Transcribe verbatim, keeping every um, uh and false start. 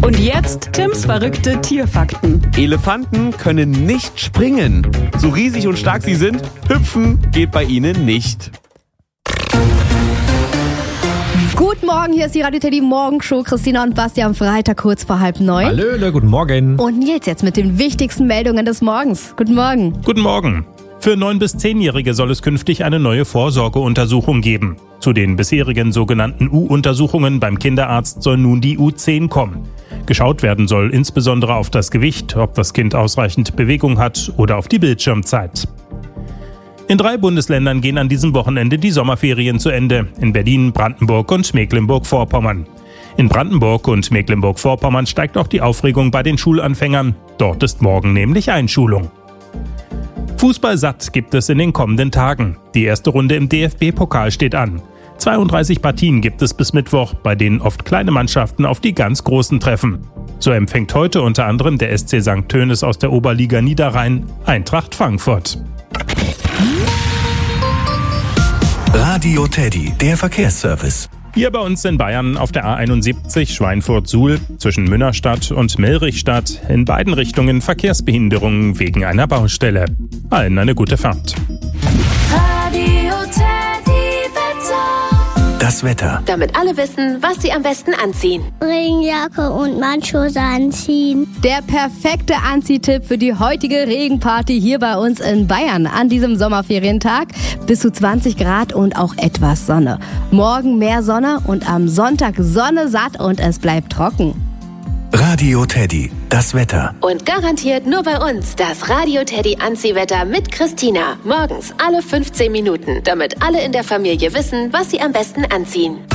Und jetzt Tims verrückte Tierfakten. Elefanten können nicht springen. So riesig und stark sie sind, hüpfen geht bei ihnen nicht. Guten Morgen, hier ist die Radio Teddy Morgenshow. Christina und Basti am Freitag kurz vor halb neun. Hallöle, guten Morgen. Und Nils jetzt mit den wichtigsten Meldungen des Morgens. Guten Morgen. Guten Morgen. Für neun- bis zehnjährige soll es künftig eine neue Vorsorgeuntersuchung geben. Zu den bisherigen sogenannten U-Untersuchungen beim Kinderarzt soll nun die U zehn kommen. Geschaut werden soll insbesondere auf das Gewicht, ob das Kind ausreichend Bewegung hat oder auf die Bildschirmzeit. In drei Bundesländern gehen an diesem Wochenende die Sommerferien zu Ende. In Berlin, Brandenburg und Mecklenburg-Vorpommern. In Brandenburg und Mecklenburg-Vorpommern steigt auch die Aufregung bei den Schulanfängern. Dort ist morgen nämlich Einschulung. Fußball satt gibt es in den kommenden Tagen. Die erste Runde im D F B-Pokal steht an. zweiunddreißig Partien gibt es bis Mittwoch, bei denen oft kleine Mannschaften auf die ganz Großen treffen. So empfängt heute unter anderem der S C Sankt Tönis aus der Oberliga Niederrhein Eintracht Frankfurt. Radio Teddy, der Verkehrsservice. Hier bei uns in Bayern auf der A einundsiebzig Schweinfurt-Suhl zwischen Münnerstadt und Melrichstadt in beiden Richtungen Verkehrsbehinderungen wegen einer Baustelle. Allen eine gute Fahrt. Radio Teddy Wetter. Das Wetter. Damit alle wissen, was sie am besten anziehen. Regenjacke und Matschhose anziehen. Der perfekte Anziehtipp für die heutige Regenparty hier bei uns in Bayern an diesem Sommerferientag. Bis zu zwanzig Grad und auch etwas Sonne. Morgen mehr Sonne und am Sonntag Sonne satt und es bleibt trocken. Radio Teddy, das Wetter. Und garantiert nur bei uns das Radio Teddy Anziehwetter mit Christina. Morgens alle fünfzehn Minuten, damit alle in der Familie wissen, was sie am besten anziehen.